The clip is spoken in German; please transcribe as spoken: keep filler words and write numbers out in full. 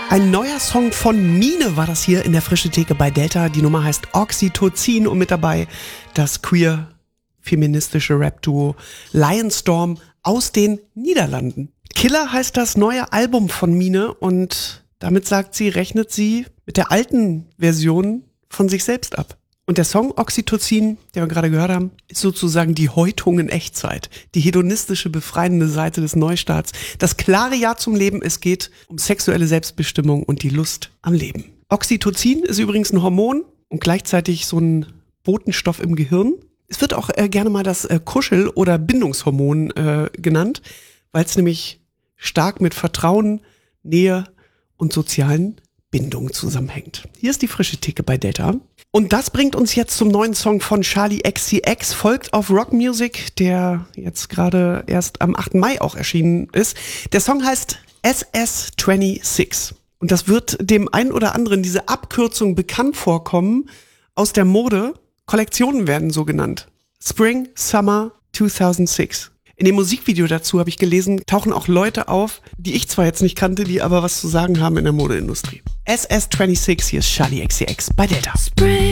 Ein neuer Song von Mine war das hier in der Frische Theke bei Delta. Die Nummer heißt Oxytocin und mit dabei das queer feministische Rap-Duo Lionstorm aus den Niederlanden. Killer heißt das neue Album von Mine und damit sagt sie, rechnet sie mit der alten Version von sich selbst ab. Und der Song Oxytocin, den wir gerade gehört haben, ist sozusagen die Häutung in Echtzeit. Die hedonistische, befreiende Seite des Neustarts. Das klare Ja zum Leben, es geht um sexuelle Selbstbestimmung und die Lust am Leben. Oxytocin ist übrigens ein Hormon und gleichzeitig so ein Botenstoff im Gehirn. Es wird auch äh, gerne mal das äh, Kuschel- oder Bindungshormon äh, genannt, weil es nämlich stark mit Vertrauen, Nähe und sozialen Bindungen zusammenhängt. Hier ist die Frische Theke bei Delta. Und das bringt uns jetzt zum neuen Song von Charli X C X, folgt auf Rock Music, der jetzt gerade erst am achten Mai auch erschienen ist. Der Song heißt S S sechsundzwanzig. Und das wird dem einen oder anderen diese Abkürzung bekannt vorkommen aus der Mode. Kollektionen werden so genannt. Spring, Summer zweitausendsechs. In dem Musikvideo dazu habe ich gelesen, tauchen auch Leute auf, die ich zwar jetzt nicht kannte, die aber was zu sagen haben in der Modeindustrie. S S sechsundzwanzig, hier ist Charli X C X bei Delta.